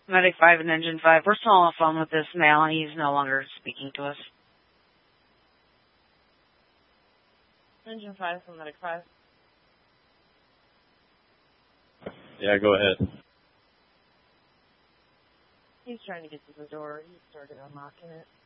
Medic 5 and Engine 5. We're still on the phone with this male. He's no longer speaking to us. Engine 5 from Medic 5. Yeah, go ahead. He's trying to get to the door. He started unlocking it.